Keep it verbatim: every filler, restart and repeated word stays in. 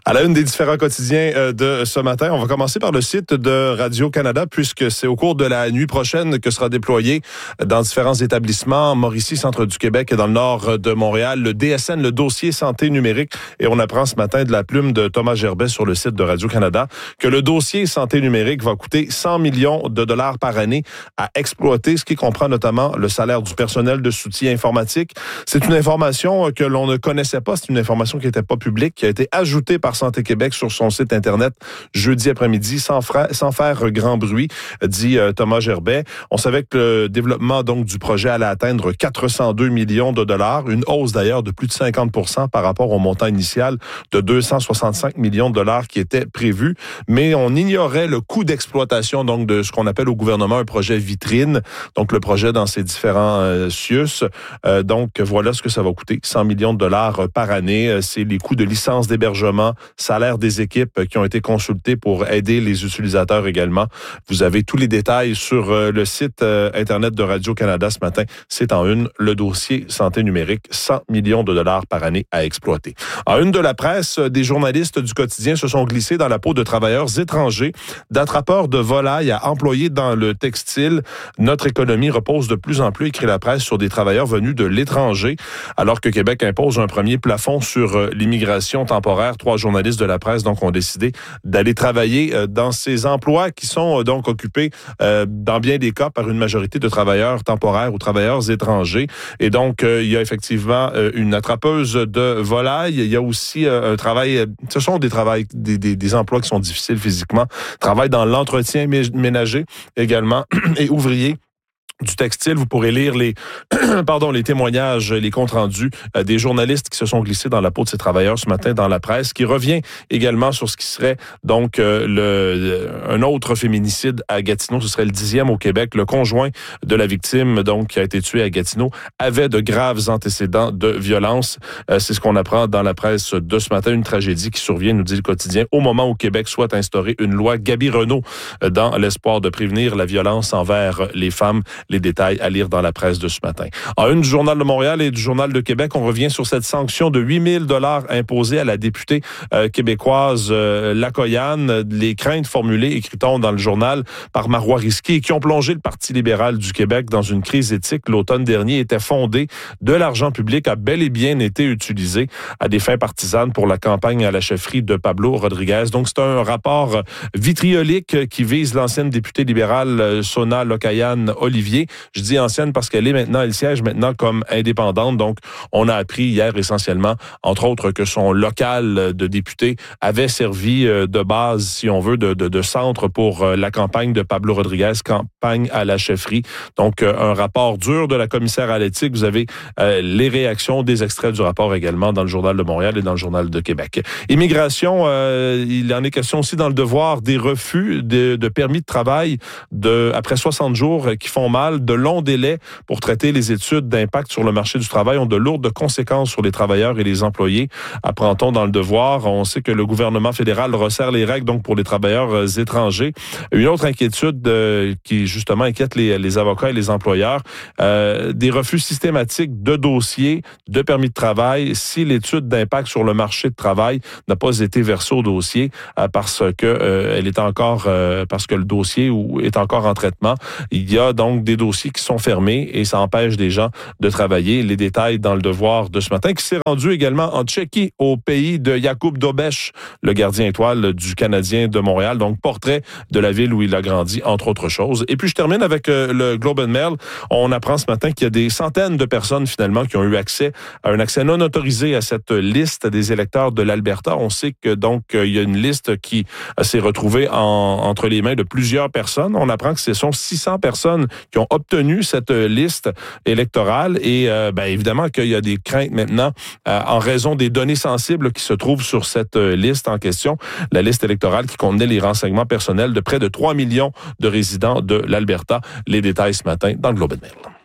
À la une des différents quotidiens de ce matin, on va commencer par le site de Radio-Canada puisque c'est au cours de la nuit prochaine que sera déployé dans différents établissements, Mauricie, centre du Québec et dans le nord de Montréal, le D S N, le dossier santé numérique. Et on apprend ce matin de la plume de Thomas Gerbet sur le site de Radio-Canada que le dossier santé numérique va coûter cent millions de dollars par année à exploiter, ce qui comprend notamment le salaire du personnel de soutien informatique. C'est une information que l'on ne connaissait pas, c'est une information qui n'était pas publique, qui a été ajoutée par Santé Québec sur son site Internet jeudi après-midi, sans, fra- sans faire grand bruit, dit euh, Thomas Gerbet. On savait que le développement donc du projet allait atteindre quatre cent deux millions de dollars, une hausse d'ailleurs de plus de cinquante pour cent par rapport au montant initial de deux cent soixante-cinq millions de dollars qui était prévu. Mais on ignorait le coût d'exploitation donc de ce qu'on appelle au gouvernement un projet vitrine, donc le projet dans ses différents euh, C I U S. Euh, donc voilà ce que ça va coûter, cent millions de dollars par année. C'est les coûts de licence d'hébergement, salaire des équipes qui ont été consultées pour aider les utilisateurs également. Vous avez tous les détails sur le site Internet de Radio-Canada ce matin. C'est en une, le dossier santé numérique, cent millions de dollars par année à exploiter. En une de la presse, des journalistes du quotidien se sont glissés dans la peau de travailleurs étrangers, d'attrapeurs de volailles à employés dans le textile. Notre économie repose de plus en plus, écrit la presse, sur des travailleurs venus de l'étranger. Alors que Québec impose un premier plafond sur l'immigration temporaire, trois journalistes de la presse donc ont décidé d'aller travailler dans ces emplois qui sont donc occupés euh, dans bien des cas par une majorité de travailleurs temporaires ou travailleurs étrangers. Et donc euh, il y a effectivement euh, une attrapeuse de volailles. Il y a aussi euh, un travail. Ce sont des travails, des, des, des emplois qui sont difficiles physiquement. Travail dans l'entretien ménager également et ouvrier du textile. Vous pourrez lire les pardon les témoignages, les comptes rendus euh, des journalistes qui se sont glissés dans la peau de ces travailleurs ce matin dans la presse, qui revient également sur ce qui serait donc euh, le un autre féminicide à Gatineau. Ce serait le dixième au Québec. Le conjoint de la victime, donc qui a été tué à Gatineau, avait de graves antécédents de violence. Euh, c'est ce qu'on apprend dans la presse de ce matin. Une tragédie qui survient, nous dit le quotidien, au moment où Québec souhaite instaurer une loi Gabi-Renault euh, dans l'espoir de prévenir la violence envers les femmes. Les détails à lire dans la presse de ce matin. En une du Journal de Montréal et du Journal de Québec, on revient sur cette sanction de huit mille dollars imposée à la députée euh, québécoise euh, Lacoyane. Les craintes formulées, écrit-on dans le journal, par Marois Risky, qui ont plongé le Parti libéral du Québec dans une crise éthique l'automne dernier, étaient fondées. De l'argent public a bel et bien été utilisé à des fins partisanes pour la campagne à la chefferie de Pablo Rodriguez. Donc, c'est un rapport vitriolique qui vise l'ancienne députée libérale Sona Locayan-Olivier. Je dis ancienne parce qu'elle est maintenant, elle siège maintenant comme indépendante. Donc, on a appris hier essentiellement, entre autres, que son local de député avait servi de base, si on veut, de, de, de centre pour la campagne de Pablo Rodriguez, campagne à la chefferie. Donc, un rapport dur de la commissaire à l'éthique. Vous avez euh, les réactions, des extraits du rapport également dans le Journal de Montréal et dans le Journal de Québec. Immigration, euh, il en est question aussi dans le devoir des refus de, de permis de travail de après soixante jours qui font mal. De longs délais pour traiter les études d'impact sur le marché du travail ont de lourdes conséquences sur les travailleurs et les employés. Apprend-on dans le devoir. On sait que le gouvernement fédéral resserre les règles donc pour les travailleurs étrangers. Une autre inquiétude euh, qui justement inquiète les, les avocats et les employeurs, euh, des refus systématiques de dossiers, de permis de travail si l'étude d'impact sur le marché de travail n'a pas été versée au dossier euh, parce que euh, elle est encore euh, parce que le dossier ou, est encore en traitement. Il y a donc des dossiers qui sont fermés et ça empêche des gens de travailler. Les détails dans le devoir de ce matin, qui s'est rendu également en Tchéquie, au pays de Jakub Dobeš, le gardien étoile du Canadien de Montréal. Donc, portrait de la ville où il a grandi, entre autres choses. Et puis, je termine avec euh, le Globe and Mail. On apprend ce matin qu'il y a des centaines de personnes, finalement, qui ont eu accès à un accès non autorisé à cette liste des électeurs de l'Alberta. On sait que, donc, euh, il y a une liste qui euh, s'est retrouvée en, entre les mains de plusieurs personnes. On apprend que ce sont six cents personnes qui ont obtenu cette liste électorale et euh, ben, évidemment qu'il y a des craintes maintenant euh, en raison des données sensibles qui se trouvent sur cette euh, liste en question, la liste électorale qui contenait les renseignements personnels de près de trois millions de résidents de l'Alberta. Les détails ce matin dans le Globe and Mail.